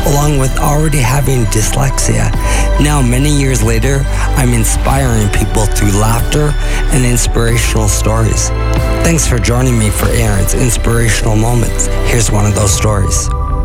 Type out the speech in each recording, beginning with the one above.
along with already having dyslexia. Now, many years later, I'm inspiring people through laughter and inspirational stories. Thanks for joining me for Aaron's Inspirational Moments. Here's one of those stories.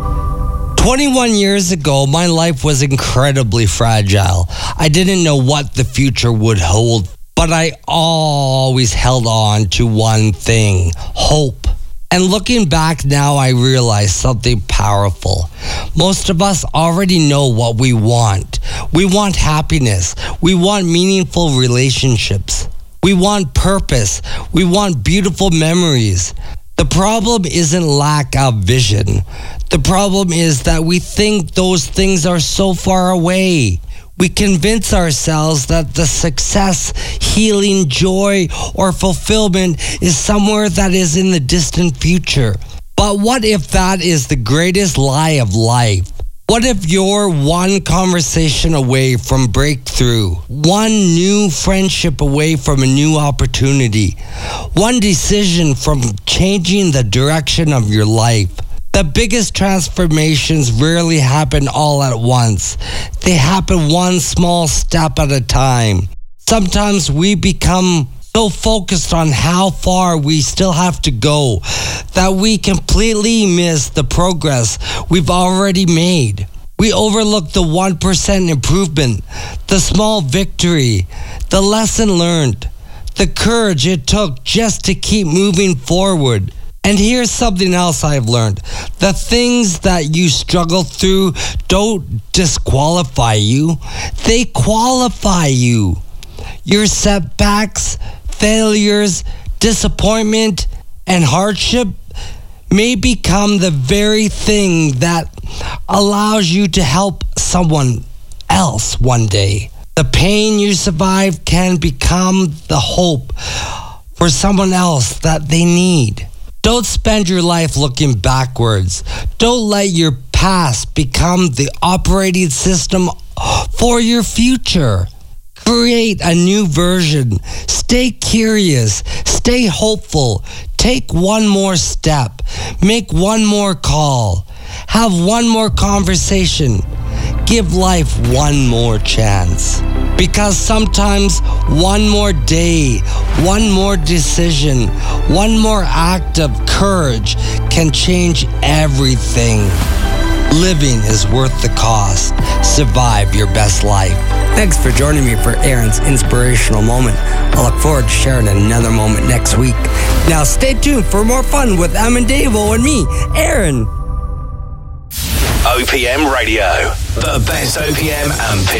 21 years ago, my life was incredibly fragile. I didn't know what the future would hold, but I always held on to one thing: hope. And looking back now, I realize something powerful. Most of us already know what we want. We want happiness. We want meaningful relationships. We want purpose. We want beautiful memories. The problem isn't lack of vision. The problem is that we think those things are so far away. We convince ourselves that the success, healing, joy, or fulfillment is somewhere that is in the distant future. But what if that is the greatest lie of life? What if you're one conversation away from breakthrough, one new friendship away from a new opportunity, one decision from changing the direction of your life? The biggest transformations rarely happen all at once. They happen one small step at a time. Sometimes we become so focused on how far we still have to go that we completely miss the progress we've already made. We overlook the 1% improvement, the small victory, the lesson learned, the courage it took just to keep moving forward. And here's something else I've learned. The things that you struggle through don't disqualify you. They qualify you. Your setbacks, failures, disappointment, and hardship may become the very thing that allows you to help someone else one day. The pain you survive can become the hope for someone else that they need. Don't spend your life looking backwards. Don't let your past become the operating system for your future. Create a new version. Stay curious. Stay hopeful. Take one more step. Make one more call. Have one more conversation. Give life one more chance. Because sometimes one more day, one more decision, one more act of courage can change everything. Living is worth the cost. Survive your best life. Thanks for joining me for Aaron's Inspirational Moment. I look forward to sharing another moment next week. Now stay tuned for more fun with Em and Davo and me, Aaron. OPM Radio, the best OPM and